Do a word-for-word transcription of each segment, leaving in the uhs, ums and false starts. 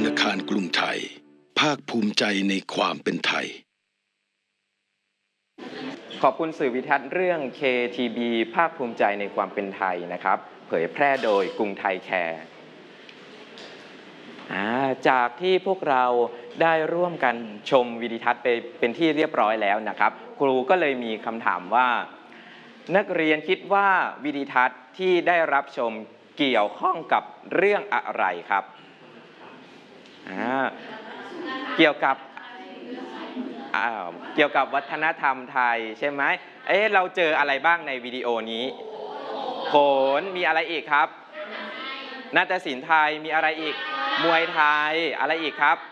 นาคารกรุงไทยภาคภูมิใจในความเป็นไทยขอบคุณสื่อวิทัศน์เรื่อง เค ที บี ภาคภูมิใจในความเป็นไทยนะครับเผยแพร่โดยกรุงไทยแคร์จากที่พวกเราได้ร่วมกันชมวิดีทัศน์ไปเป็นที่เรียบร้อยแล้วนะครับครูก็เลยมีคำถามว่านักเรียนคิดว่าวิดีทัศน์ที่ได้รับชมเกี่ยวข้องกับเรื่องอะไรครับเกี่ยวกับเกี่ยวกับวัฒนธรรมไทยใช่ไหมเอ๊ะเราเจออะไรบ้างในวิดีโอนี้โขนมีอะไรอีกครับนาฏศิลป์ไทยมีอะไรอีกมวยไทยอะไรอีกครับ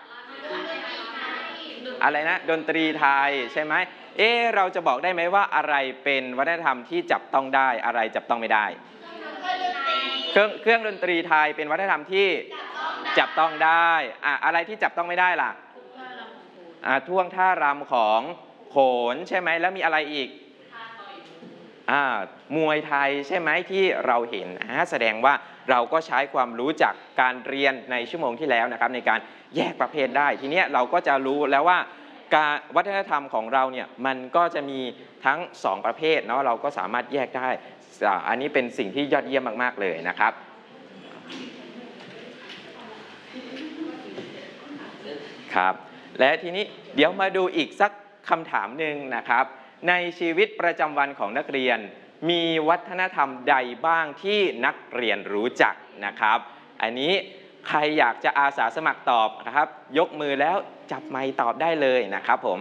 อะไรนะดนตรีไทยใช่ไหมเอ๊ะเราจะบอกได้ไหมว่าอะไรเป็นวัฒนธรรมที่จับต้องได้อะไรจับต้องไม่ได้เครื่องเครื่องดนตรีไทยเป็นวัฒนธรรมที่จับต้องได้อะอะไรที่จับต้องไม่ได้ล่ะท่วงท่ารำของโขนใช่ไหมแล้วมีอะไรอีกมวยไทยใช่ไหมที่เราเห็นแสดงว่าเราก็ใช้ความรู้จากการเรียนในชั่วโมงที่แล้วนะครับในการแยกประเภทได้ทีนี้เราก็จะรู้แล้วว่าการวัฒนธรรมของเราเนี่ยมันก็จะมีทั้งสองประเภทเนาะเราก็สามารถแยกได้อันนี้เป็นสิ่งที่ยอดเยี่ยมมากๆเลยนะครับครับและทีนี้เดี๋ยวมาดูอีกสักคำถามหนึ่งนะครับในชีวิตประจำวันของนักเรียนมีวัฒนธรรมใดบ้างที่นักเรียนรู้จักนะครับอันนี้ใครอยากจะอาสาสมัครตอบนะครับยกมือแล้วจับไมค์ตอบได้เลยนะครับผม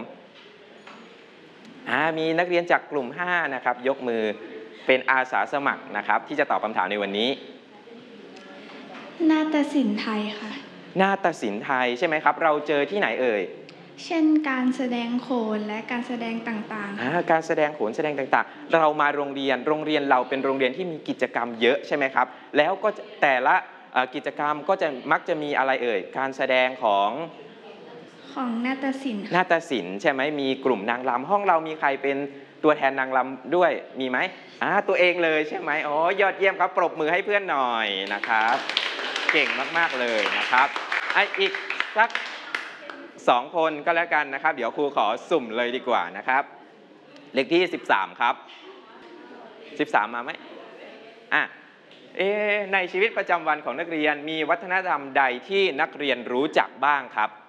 มีนักเรียนจากกลุ่มห้านะครับยกมือเป็นอาสาสมัครนะครับที่จะตอบคำถามในวันนี้นาฏศิลป์ไทยค่ะนาฏศิลป์ไทยใช่ไหมครับเราเจอที่ไหนเอ่ยเช่นการแสดงโขนและการแสดงต่างๆการแสดงโขนแสดงต่างๆเรามาโรงเรียนโรงเรียนเราเป็นโรงเรียนที่มีกิจกรรมเยอะใช่ไหมครับแล้วก็แต่ละกิจกรรมก็จะมักจะมีอะไรเอ่ยการแสดงของของนาฏศิลป์นาฏศิลป์ใช่ไหมมีกลุ่มนางรำห้องเรามีใครเป็นตัวแทนนางรำด้วยมีไหมอ่าตัวเองเลยใช่ไหมอ๋อยอดเยี่ยมครับปรบมือให้เพื่อนหน่อยนะครับเก่งมากๆเลยนะครับไออีกสักสองคนก็แล้วกันนะครับเดี๋ยวครูขอสุ่มเลยดีกว่านะครับเลขที่สิบสามครับสิบสามมาไหมอ่ะเอ๊ในชีวิตประจำวันของนักเรียนมีวัฒนธรรมใดที่นักเรียนรู้จักบ้างครับ